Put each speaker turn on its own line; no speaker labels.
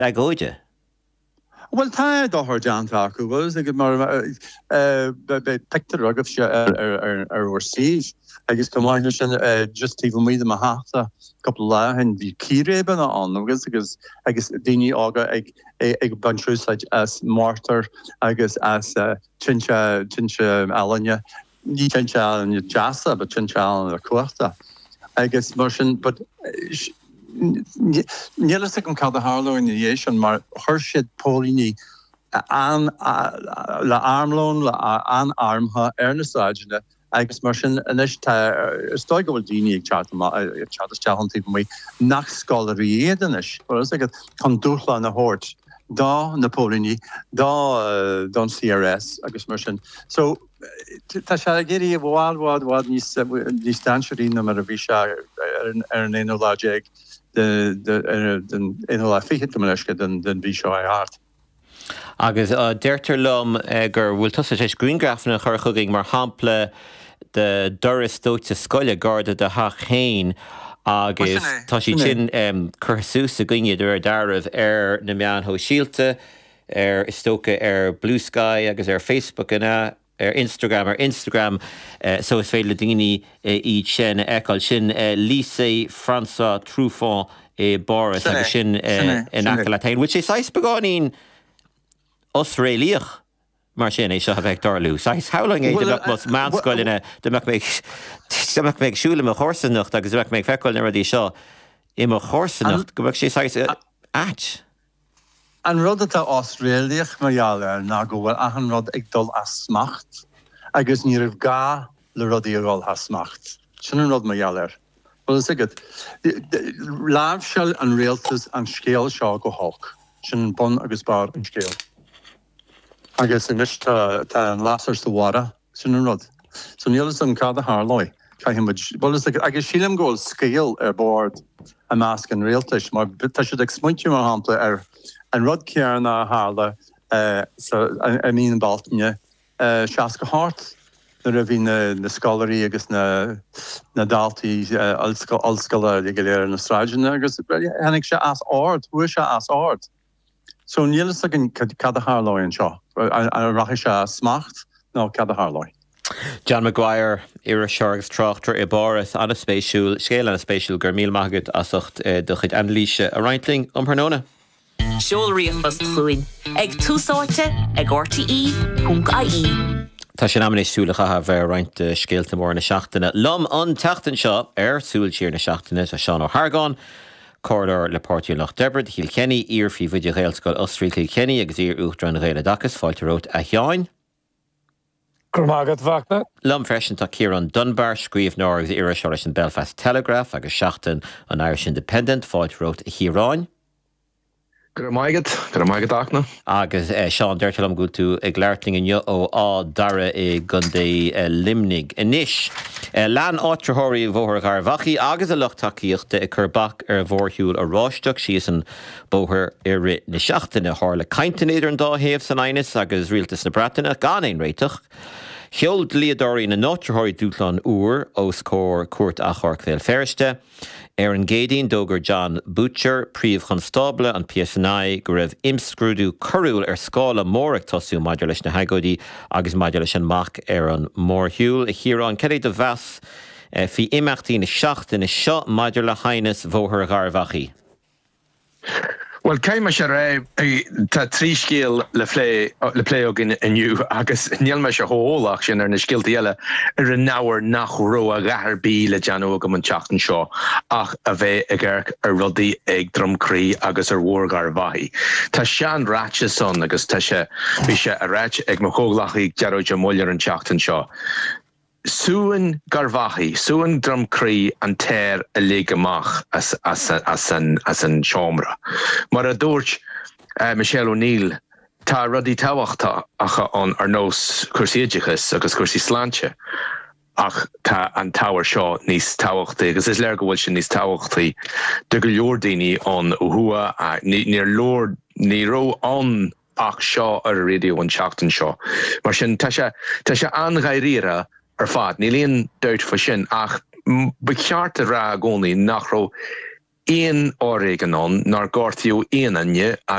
ag óide.
Well, tá dothir deantar acu bhfuil ag mar pictar agah se ar síis agus go máine sin just tíh míad a háta couple láhan bhí círéban an agus daoine ága ag bantrúsáid as mártar agus as tinse ealaine ní tinse ealaine deasa, but tinse ealaine a cuachta agus mar sin, but Nílas go cad a hála in dhééis an mar thuirsiad pólíní le armlón le an armtha ar na sáidine agus mar sin inis stoig go bhfuil daoine ag chatteantaí mí nach scolarí éadanis, agad chun dúchla na hort dá na pólíní dá don CRS agus mar sin. So tá se géirí bhád níos stanseí na mar a bhí se ar an éolaéig den inhla fiche meisce den bhí seo art.
Agus deirtar lom gur bhfuil tusa sé greengrafna chur chugaigh mar hampla de doras dóite scoile garda de chéin agus tá sí sin chursús a gine ar darmh ar na meán ho síalte ar is tóca ar Blue Sky agus ar Facebook inna ar Instagram so is féile daoine iad sin eáil sin Lycée François Truffaut Boris agus sin in Acalatain, which is sais begáín Austrráliach mar sin é seo a bheith darlú. Sais hálang é de mas mánscoilina de méid siúla a chósannacht agus bheith méid feicáil na radí seo I a chósannacht go bheith sé sais áit.
An rud atá Austrráliach marall ar ná go bhfuil an rud ag dul as smacht agus ní rah gá le rudí aráil has smacht. Sin an rud marall ar. Well is agad. Lábhseil an réaltas an scéal seo go hálk. Sin an bon agus bar an scéal. Agus inis tá an lásar sa wara, sin an rud. So nílas an cad a hálói. Agus sílam ggóil scéal ar bord a másc an réaltas, mar tá siad ag smuintiú mar hampla ar an rud cearn a hála a mín baltaine seas go háart na ra bhí na scolarí agus na daltaí allscoile ag léir na stráidine agus hanig se as ard, thuair se as ard. So nílas agin cad a hálói an seo, an racha se smacht ná cad a hálói.
John Maguire, Ira Sharks Trachter I Boris an a spéisiúil, scéal an a spéisiúil gur míl maigad asacht do chuid anlíse a Reintling Pernona.
Seolríochas chuin ag túsáte ag RTE.ie.
Tá sin amna súlacha a bheith roint scéalta mór na seachtaine. Lom an teachtain seo súil siar na seachtaine a Seán Ó Hargáin, córdar le Páirtí Loch Debrad, Híl Kenny, Iarfaí Bhuiide Ghaelscoil Osraí Híl Kenny agus ír Uachtaráin Ghaile Dachas, fáilte rót a Cheáin.
Cormagat Vachna.
Lom freisin tá Kieran Dunbar, scríomh nóir agus Ira Seoris an Belfast Telegraph agus seachtain an Irish Independent, fáilte rót a Chiaráin.
Cormagat Achna.
Agus Seán deirtelam go tú ag leirtling in ó á dara I gundé limnig inis. Lean áitritheoirí bhóthar Garvachi agus a luchtaíochta I churbach ar bhórthúil a ráisteach síos an bóthar ar na seachtaine hála caintean idir an dáhéamh san ainis agus rialtas na bratainine gan éon réiteach. Cheol líadáirí na náitritheoirí dútlan úr os cór cuairt a Chorcail Ferriste. Aaron Gadeen dógur John Butcher, príomh constable an PSNI go raibh imscrúdú curúil ar scála mór ag tosú maidir leis na hagóidí agus maidir leis an mac ar an mórthúil. I chiaráin céad de bheas fi imachtaí na seachtaine seo maidir le hainas bhóthar Garvachi.
Well, céime se raibh tá trí scéal le pléog inniu agus níl me se hóolach sin ar na scéaltaí eile ar an náhar nach ró a gahar bí le deanú go an teachtain seo ach a bheith ag airc ar rudaí ag drumcrí agus ar mhór Garvachi. Tá sean ráite son agus tá se bhí se a ráit ag mo chóglachaí dearóid a móllar an teachtain seo. Suan Garvachi, suan drumcrí an téir a léigeach as an seomra. Mar a dúirt Michelle O'Neill, tá rudí táhachta acha an ar nós cuasaíoidechas agus cuasaí sláinte ach tá an táhar seo níos táhachtaí agus is léir go bhfuil sin níos táhachtaí de go leor daoine an uthua ní ró an ach seo ar a radio an teachtain seo. Mar sin tá se angairíre ar fad, ní líon dúirt fa sin ach ba cearta rá gcónaí nach ró éon áréigeán nar gáirtíú éananne